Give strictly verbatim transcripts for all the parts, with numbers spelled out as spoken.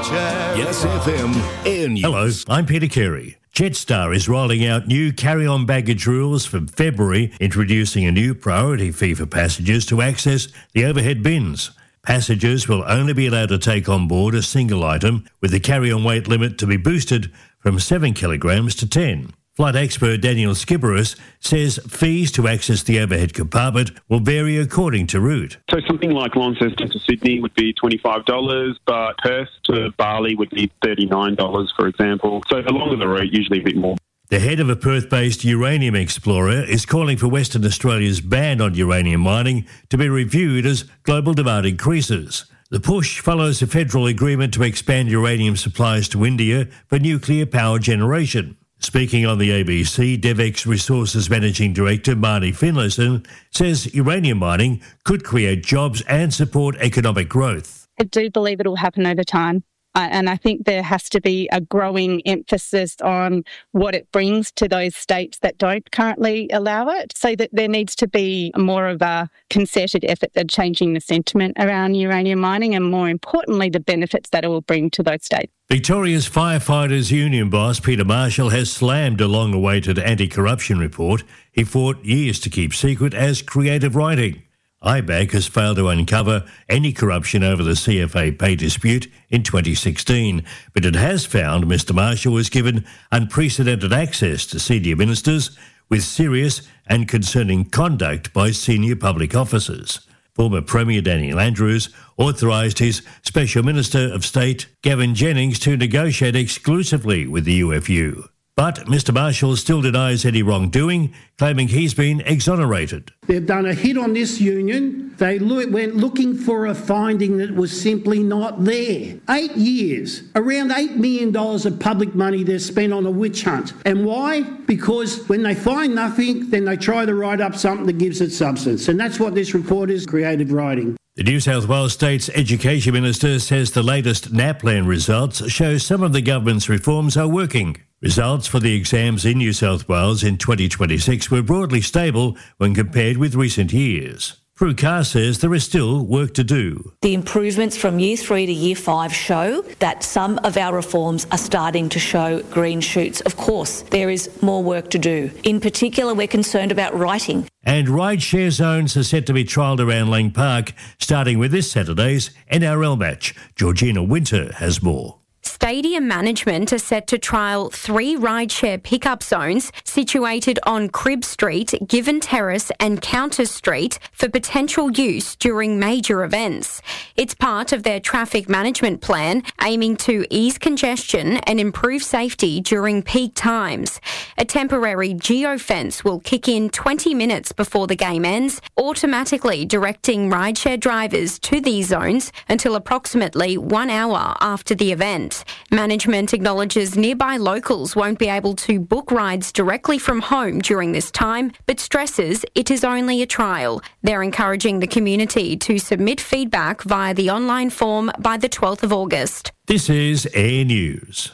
Yes F M Air News. Hello, I'm Peter Carey. Jetstar is rolling out new carry-on baggage rules from February, introducing a new priority fee for passengers to access the overhead bins. Passengers will only be allowed to take on board a single item, with the carry-on weight limit to be boosted from seven kilograms to ten. Flight expert Daniel Skiberis says fees to access the overhead compartment will vary according to route. So something like Launceston to Sydney would be twenty-five dollars, but Perth to Bali would be thirty-nine dollars, for example. So the longer the route, usually a bit more. The head of a Perth-based uranium explorer is calling for Western Australia's ban on uranium mining to be reviewed as global demand increases. The push follows a federal agreement to expand uranium supplies to India for nuclear power generation. Speaking on the A B C, DevEx Resources Managing Director Marnie Finlayson says uranium mining could create jobs and support economic growth. I do believe it will happen over time. Uh, and I think there has to be a growing emphasis on what it brings to those states that don't currently allow it, so that there needs to be more of a concerted effort at changing the sentiment around uranium mining and, more importantly, the benefits that it will bring to those states. Victoria's Firefighters Union boss Peter Marshall has slammed a long-awaited anti-corruption report he fought years to keep secret as creative writing. I B A C has failed to uncover any corruption over the C F A pay dispute in twenty sixteen, but it has found Mr Marshall was given unprecedented access to senior ministers with serious and concerning conduct by senior public officers. Former Premier Daniel Andrews authorised his Special Minister of State Gavin Jennings to negotiate exclusively with the U F U. But Mr Marshall still denies any wrongdoing, claiming he's been exonerated. They've done a hit on this union. They lo- went looking for a finding that was simply not there. Eight years, around eight million dollars of public money they've spent on a witch hunt. And why? Because when they find nothing, then they try to write up something that gives it substance. And that's what this report is, creative writing. The New South Wales State's Education Minister says the latest NAPLAN results show some of the government's reforms are working. Results for the exams in New South Wales in twenty twenty-six were broadly stable when compared with recent years. Prue Carr says there is still work to do. The improvements from Year three to Year five show that some of our reforms are starting to show green shoots. Of course, there is more work to do. In particular, we're concerned about writing. And ride-share zones are set to be trialled around Lang Park, starting with this Saturday's N R L match. Georgina Winter has more. Stadium management are set to trial three rideshare pickup zones situated on Cribb Street, Given Terrace and Counters Street for potential use during major events. It's part of their traffic management plan, aiming to ease congestion and improve safety during peak times. A temporary geofence will kick in twenty minutes before the game ends, automatically directing rideshare drivers to these zones until approximately one hour after the event. Management acknowledges nearby locals won't be able to book rides directly from home during this time, but stresses it is only a trial. They're encouraging the community to submit feedback via the online form by the twelfth of August. This is Air News.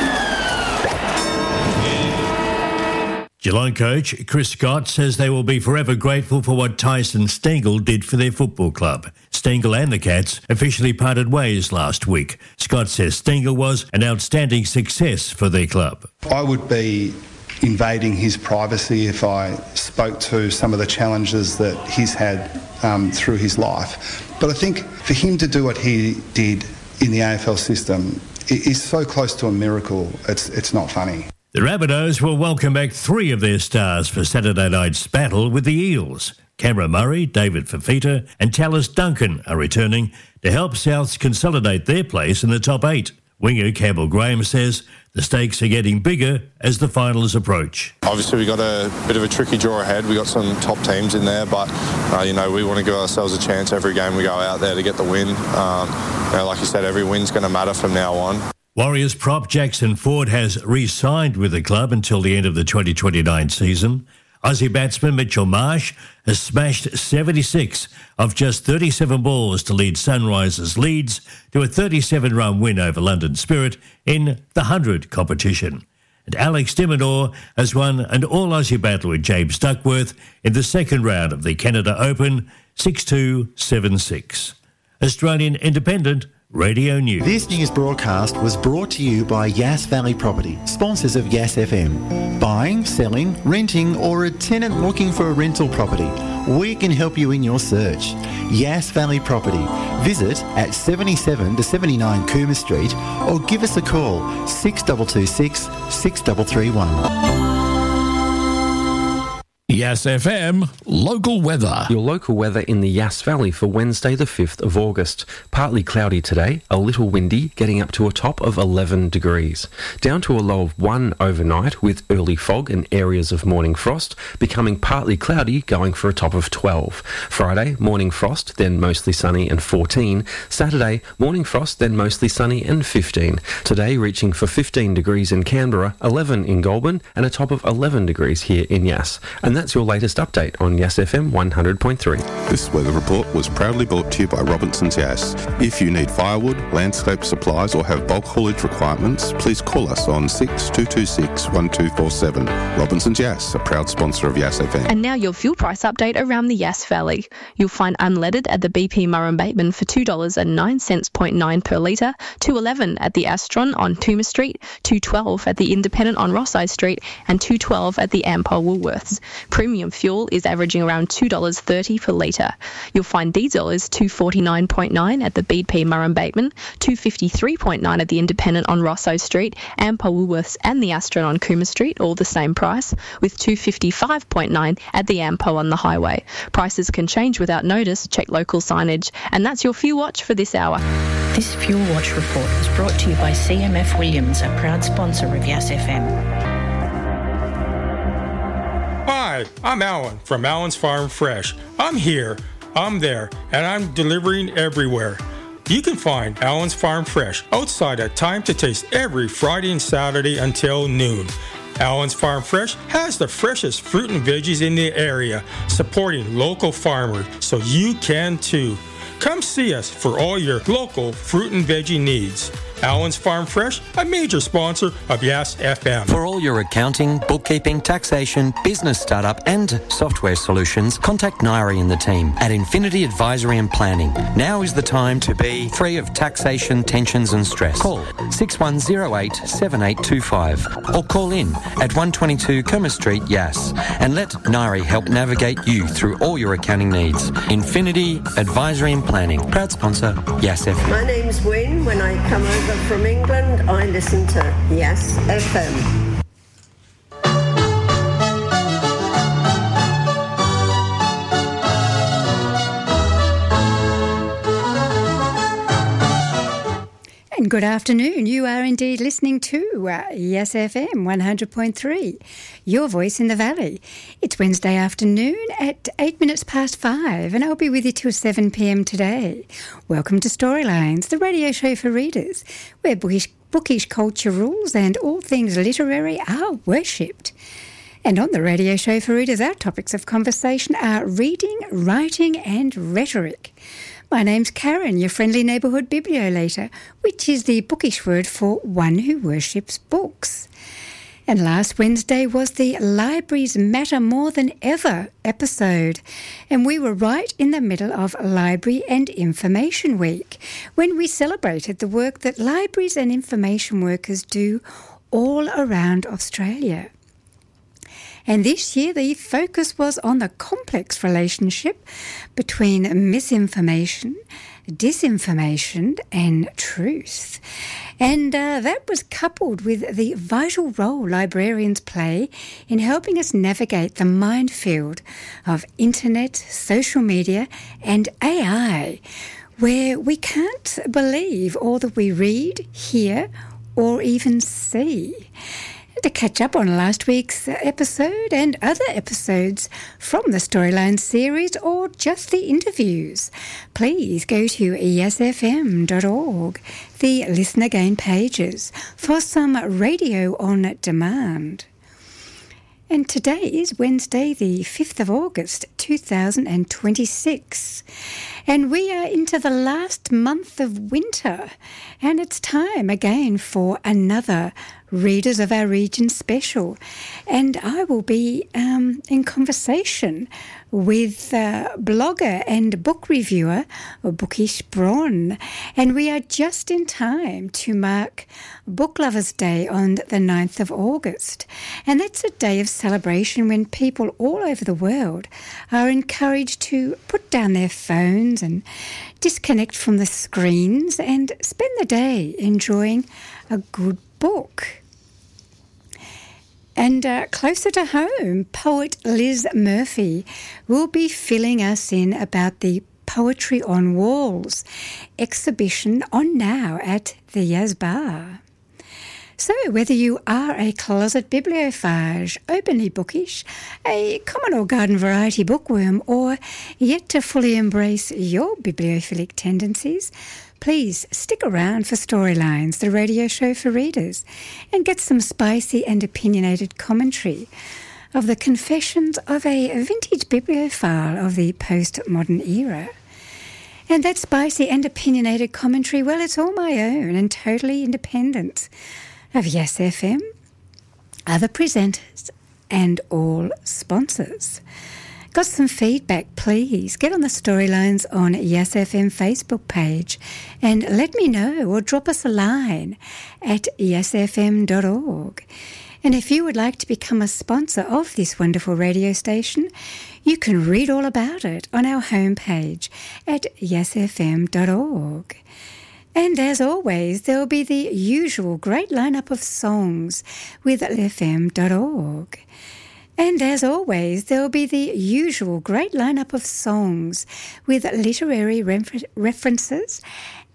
Geelong coach Chris Scott says they will be forever grateful for what Tyson Stengel did for their football club. Stengel and the Cats officially parted ways last week. Scott says Stengel was an outstanding success for their club. I would be invading his privacy if I spoke to some of the challenges that he's had um, through his life. But I think for him to do what he did in the A F L system is so close to a miracle, it's it's not funny. The Rabbitohs will welcome back three of their stars for Saturday night's battle with the Eels. Cameron Murray, David Fafita and Tallis Duncan are returning to help Souths consolidate their place in the top eight. Winger Campbell Graham says the stakes are getting bigger as the finals approach. Obviously, we've got a bit of a tricky draw ahead. We've got some top teams in there, but, uh, you know, we want to give ourselves a chance every game we go out there to get the win. Um, you know, like you said, every win's going to matter from now on. Warriors prop Jackson Ford has re-signed with the club until the end of the twenty twenty-nine season. Aussie batsman Mitchell Marsh has smashed seventy-six of just thirty-seven balls to lead Sunrisers Leeds to a thirty-seven run win over London Spirit in the one hundred competition. And Alex de Minaur has won an all-Aussie battle with James Duckworth in the second round of the Canada Open, six two, seven six. Australian independent Radio News. This news broadcast was brought to you by Yass Valley Property, sponsors of Yass F M. Buying, selling, renting, or a tenant looking for a rental property, we can help you in your search. Yass Valley Property. Visit at seventy-seven to seventy-nine Coomer Street or give us a call six two two six, six three three one. Yass F M local weather. Your local weather in the Yass Valley for Wednesday the fifth of August. Partly cloudy today, a little windy, getting up to a top of eleven degrees. Down to a low of one overnight with early fog and areas of morning frost, becoming partly cloudy, going for a top of twelve. Friday, morning frost, then mostly sunny and fourteen. Saturday, morning frost, then mostly sunny and fifteen. Today reaching for fifteen degrees in Canberra, eleven in Goulburn, and a top of eleven degrees here in Yass. And that's your latest update on Yass F M one hundred point three. This weather report was proudly brought to you by Robinson's Yass. If you need firewood, landscape supplies or have bulk haulage requirements, please call us on six two two six, one two four seven. Robinson's Yass, a proud sponsor of Yass F M. And now your fuel price update around the Yass Valley. You'll find unleaded at the B P Murrum Bateman for two dollars and nine cents point nine per litre, two dollars and eleven cents at the Astron on Toomer Street, two dollars and twelve cents at the Independent on Rosyth Street, and two dollars and twelve cents at the Ampol Woolworths. Premium fuel is averaging around two dollars and thirty cents per litre. You'll find diesel is two dollars and forty-nine point nine at the B P Murrum Bateman, two dollars and fifty-three point nine at the Independent on Rosyth Street, Ampol Woolworths and the Astron on Coomer Street, all the same price, with two dollars and fifty-five point nine at the Ampol on the highway. Prices can change without notice. Check local signage. And that's your Fuel Watch for this hour. This Fuel Watch report was brought to you by C M F Williams, a proud sponsor of Yass F M. Hi, I'm Alan from Alan's Farm Fresh. I'm here, I'm there, and I'm delivering everywhere. You can find Alan's Farm Fresh outside at Time to Taste every Friday and Saturday until noon. Alan's Farm Fresh has the freshest fruit and veggies in the area, supporting local farmers, so you can too. Come see us for all your local fruit and veggie needs. Alan's Farm Fresh, a major sponsor of Yass F M. For all your accounting, bookkeeping, taxation, business startup and software solutions, contact Nairi and the team at Infinity Advisory and Planning. Now is the time to be free of taxation, tensions and stress. Call six one zero eight, seven eight two five or call in at one twenty-two Coomer Street, Yass, and let Nairi help navigate you through all your accounting needs. Infinity Advisory and Planning, proud sponsor, Yass F M. My name's Wynne. When I come over from England, I listen to Yass F M. And good afternoon. You are indeed listening to uh, Yass F M one hundred point three, your voice in the valley. It's Wednesday afternoon at eight minutes past five, and I'll be with you till seven p.m. today. Welcome to Storylines, the radio show for readers, where bookish, bookish culture rules and all things literary are worshipped. And on the radio show for readers, our topics of conversation are reading, writing and rhetoric. My name's Karen, your friendly neighbourhood bibliolator, which is the bookish word for one who worships books. And last Wednesday was the Libraries Matter More Than Ever episode, and we were right in the middle of Library and Information Week, when we celebrated the work that libraries and information workers do all around Australia. And this year the focus was on the complex relationship between misinformation, disinformation and truth. And uh, that was coupled with the vital role librarians play in helping us navigate the minefield of internet, social media and A I, where we can't believe all that we read, hear or even see. To catch up on last week's episode and other episodes from the Storyline series or just the interviews, please go to yass f m dot org, the Listen Again pages, for some radio on demand. And today is Wednesday, the fifth of August, two thousand twenty-six. And we are into the last month of winter, and it's time again for another Readers of Our Region special. And I will be um, in conversation with uh, blogger and book reviewer Bookish Braun. And we are just in time to mark Book Lovers Day on the ninth of August. And that's a day of celebration when people all over the world are encouraged to put down their phones and disconnect from the screens and spend the day enjoying a good book. And uh, closer to home, poet Liz Murphy will be filling us in about the Poetry on Walls exhibition on now at the Yazbar. So whether you are a closet bibliophage, openly bookish, a common or garden variety bookworm, or yet to fully embrace your bibliophilic tendencies, please stick around for Storylines, the radio show for readers, and get some spicy and opinionated commentary of the confessions of a vintage bibliophile of the postmodern era. And that spicy and opinionated commentary, well, it's all my own and totally independent of Yes F M, other presenters and all sponsors. Got some feedback, please get on the Storylines on Yes F M Facebook page and let me know, or drop us a line at yes f m dot org. And if you would like to become a sponsor of this wonderful radio station, you can read all about it on our homepage at yes f m dot org. And as always, there will be the usual great lineup of songs with yes f m dot org. And as always, there will be the usual great lineup of songs with literary refer- references